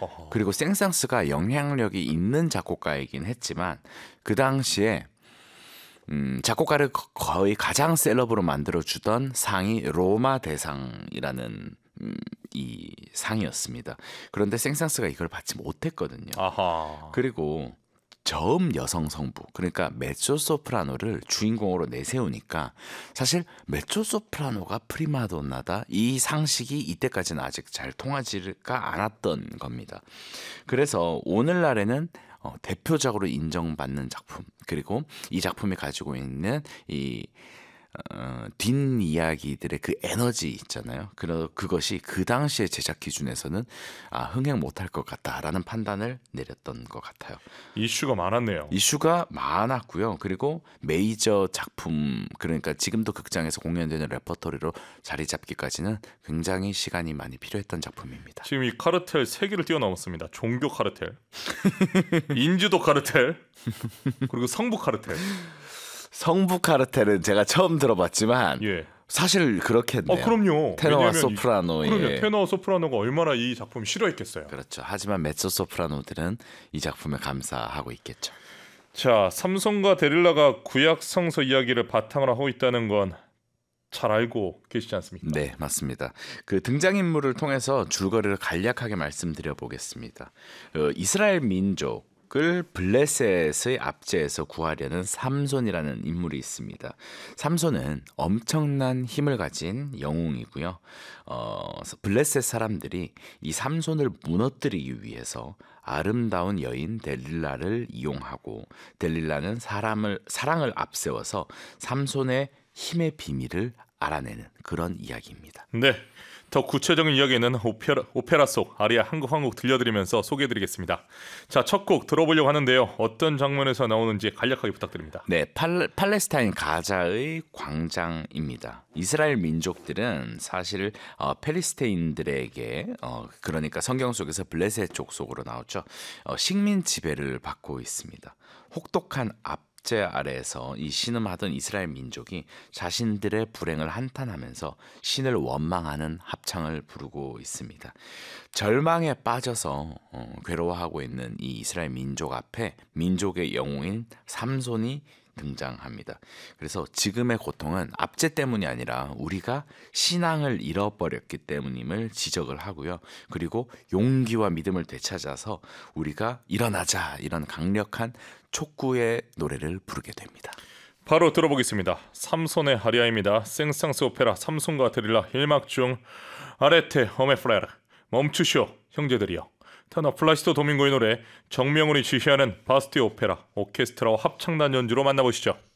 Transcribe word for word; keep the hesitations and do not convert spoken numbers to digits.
어허. 그리고 생상스가 영향력이 있는 작곡가이긴 했지만 그 당시에 음, 작곡가를 거의 가장 셀럽으로 만들어주던 상이 로마 대상이라는 음, 이 상이었습니다. 그런데 생상스가 이걸 받지 못했거든요. 아하. 그리고 저음 여성 성부, 그러니까 메조소프라노를 주인공으로 내세우니까 사실 메조소프라노가 프리마돈나다 이 상식이 이때까지는 아직 잘 통하지가 않았던 겁니다. 그래서 오늘날에는 어, 대표적으로 인정받는 작품, 그리고 이 작품이 가지고 있는 이 어, 뒷이야기들의 그 에너지 있잖아요. 그러, 그것이 그 당시의 제작 기준에서는 아, 흥행 못할 것 같다라는 판단을 내렸던 것 같아요. 이슈가 많았네요. 이슈가 많았고요. 그리고 메이저 작품, 그러니까 지금도 극장에서 공연되는 레퍼토리로 자리 잡기까지는 굉장히 시간이 많이 필요했던 작품입니다. 지금 이 카르텔 세 개를 뛰어넘었습니다. 종교 카르텔, 인지도 카르텔, 그리고 성부 카르텔. 성부 카르텔은 제가 처음 들어봤지만 예. 사실 그렇겠네요. 어, 그럼요. 테너와 왜냐하면 소프라노의 이, 그럼요. 테너와 소프라노가 얼마나 이 작품 싫어했겠어요. 그렇죠. 하지만 메조 소프라노들은 이 작품에 감사하고 있겠죠. 자, 삼손과 데릴라가 구약 성서 이야기를 바탕으로 하고 있다는 건 잘 알고 계시지 않습니까? 네, 맞습니다. 그 등장인물을 통해서 줄거리를 간략하게 말씀드려 보겠습니다. 어, 이스라엘 민족 을 블레셋의 압제에서 구하려는 삼손이라는 인물이 있습니다. 삼손은 엄청난 힘을 가진 영웅이고요. 어, 블레셋 사람들이 이 삼손을 무너뜨리기 위해서 아름다운 여인 델릴라를 이용하고 델릴라는 사람을 사랑을 앞세워서 삼손의 힘의 비밀을 알아내는 그런 이야기입니다. 네. 더 구체적인 이야기는 오페라, 오페라 속 아리아 한 곡 한 곡 들려드리면서 소개해드리겠습니다. 자, 첫 곡 들어보려고 하는데요. 어떤 장면에서 나오는지 간략하게 부탁드립니다. 네, 팔, 팔레스타인 가자의 광장입니다. 이스라엘 민족들은 사실 어, 페리스테인들에게 어, 그러니까 성경 속에서 블레셋 족속으로 나오죠. 어, 식민 지배를 받고 있습니다. 혹독한 압 제 아래에서 이 신음하던 이스라엘 민족이 자신들의 불행을 한탄하면서 신을 원망하는 합창을 부르고 있습니다. 절망에 빠져서 어, 괴로워하고 있는 이 이스라엘 민족 앞에 민족의 영웅인 삼손이 등장합니다. 그래서 지금의 고통은 압제 때문이 아니라 우리가 신앙을 잃어버렸기 때문임을 지적을 하고요. 그리고 용기와 믿음을 되찾아서 우리가 일어나자 이런 강력한 촉구의 노래를 부르게 됩니다. 바로 들어보겠습니다. 삼손의 아리아입니다. 생상스 오페라 삼손과 데릴라 일 막 중 아레테 오메프레르 멈추시오 형제들이여. 테너 플라시토 도밍고의 노래 정명훈이 지휘하는 바스티 오페라 오케스트라와 합창단 연주로 만나보시죠.